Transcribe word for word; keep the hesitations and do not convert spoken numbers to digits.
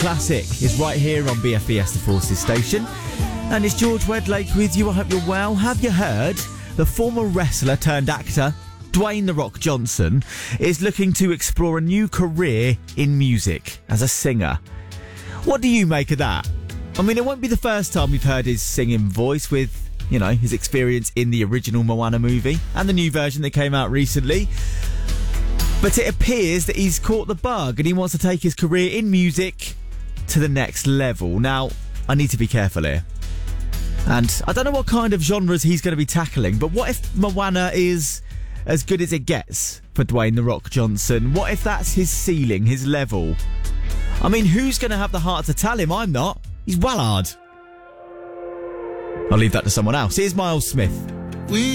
Classic is right here on B F B S The Forces station. And it's George Wedlake with you. I hope you're well. Have you heard the former wrestler turned actor Dwayne "The Rock" Johnson is looking to explore a new career in music as a singer? What do you make of that? I mean, it won't be the first time we've heard his singing voice with, you know, his experience in the original Moana movie and the new version that came out recently. But it appears that he's caught the bug and he wants to take his career in music to the next level. Now, I need to be careful here. And I don't know what kind of genres he's going to be tackling, but what if Moana is as good as it gets for Dwayne "The Rock" Johnson? What if that's his ceiling, his level? I mean, who's going to have the heart to tell him? I'm not. He's Wallard. I'll leave that to someone else. Here's Miles Smith. We